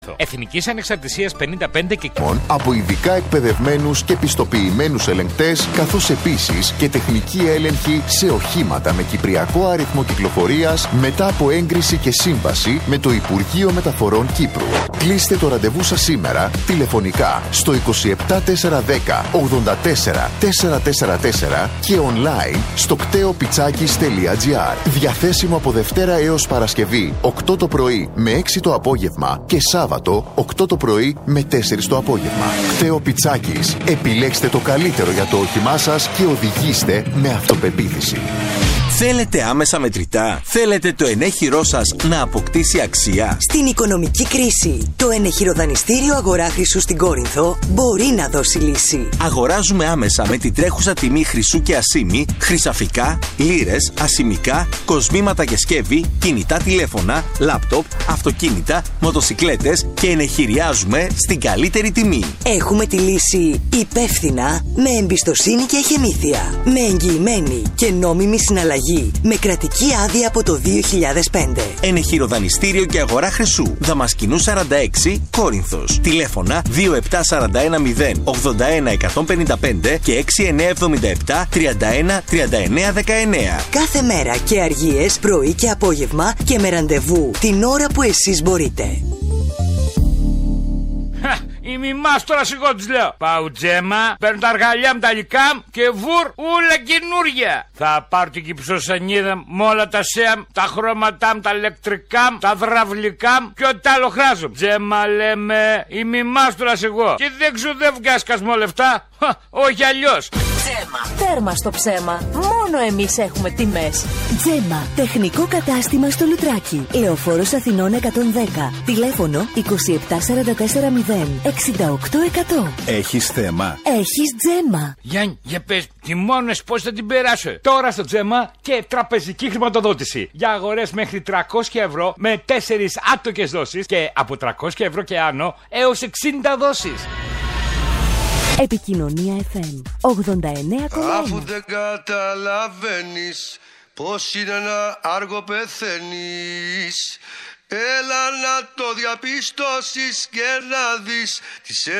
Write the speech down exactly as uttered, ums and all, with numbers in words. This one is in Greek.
Εθνικής Ανεξαρτησίας πενήντα πέντε και από ειδικά εκπαιδευμένους και πιστοποιημένους ελεγκτές, καθώς επίσης και τεχνική έλεγχη σε οχήματα με κυπριακό αριθμό κυκλοφορίας μετά από έγκριση και σύμβαση με το Υπουργείο Μεταφορών Κύπρου. Κλείστε το ραντεβού σας σήμερα τηλεφωνικά στο είκοσι επτά τετρακόσια δέκα ογδόντα τέσσερα τετρακόσια σαράντα τέσσερα και online στο κταίο πιτσάκης τελεία τζι άρ. Διαθέσιμο από Δευτέρα έως Παρασκευή οκτώ το πρωί με έξι το απόγευμα και Σάββατο οκτώ το πρωί με τέσσερα το απόγευμα. Κταίο Πιτσάκης. Επιλέξτε το καλύτερο για το όχημά σας και οδηγήστε με αυτοπεποίθηση. Θέλετε άμεσα μετρητά? Θέλετε το ενέχειρό σας να αποκτήσει αξία? Στην οικονομική κρίση, το ενεχειροδανιστήριο Αγορά Χρυσού στην Κόρινθο μπορεί να δώσει λύση. Αγοράζουμε άμεσα με την τρέχουσα τιμή χρυσού και ασήμι, χρυσαφικά, λίρες, ασημικά, κοσμήματα και σκεύη, κινητά τηλέφωνα, λάπτοπ, αυτοκίνητα, μοτοσικλέτες και ενεχειριάζουμε στην καλύτερη τιμή. Έχουμε τη λύση υπεύθυνα, με εμπιστοσύνη και εχεμήθεια, με εγγυημένη και νόμιμη συναλλαγή, με κρατική άδεια από το δύο χιλιάδες πέντε. Ενεχειροδανιστήριο και Αγορά Χρυσού. Δαμασκηνού σαράντα έξι, Κόρινθος. Τηλέφωνα δύο επτά τέσσερα ένα μηδέν ογδόντα ένα εκατόν πενήντα πέντε και έξι εννιά εβδομήντα επτά τριάντα ένα τριάντα εννιά δεκαεννιά. Κάθε μέρα και αργίες, πρωί και απόγευμα και με ραντεβού την ώρα που εσείς μπορείτε. Η μιμάς τώρα σιγό της λέω. Πάω Τζέμα, παίρνω τα αργαλιά μου τα υλικά και βουρ ούλα καινούρια. Θα πάρω την κυψοσανίδα με όλα τα σέα, τα χρώματά μου, τα ηλεκτρικά μου, τα δραυλικά μου και ό,τι άλλο χράζω. Τζέμα λέμε, η μιμάς τώρα σιγό. Και δεν ξοδεύω σκασμό λεφτά. Όχι αλλιώς. Τζέμα. Τέρμα στο ψέμα. Μόνο εμείς έχουμε τιμές. Τζέμα. Τεχνικό κατάστημα στο Λουτράκι. Λεωφόρος Αθηνών εκατόν δέκα. Τηλέφωνο είκοσι επτά σαράντα τέσσερα μηδέν εξήντα οκτώ εκατό. Έχεις θέμα? Έχεις Τζέμα. Γιάννη, για πες, τιμώνες πώς θα την περάσω? Τώρα στο Τζέμα και τραπεζική χρηματοδότηση. Για αγορές μέχρι τριακόσια ευρώ με τέσσερις άτοκες δόσεις και από τριακόσια ευρώ και άνω έως εξήντα δόσεις. Επικοινωνία εφ εμ ογδόντα εννέα κόμμα ένα. Αφού δεν καταλαβαίνεις πως είναι ένα άργο πεθαίνεις, έλα να το διαπιστώσεις και να δεις τις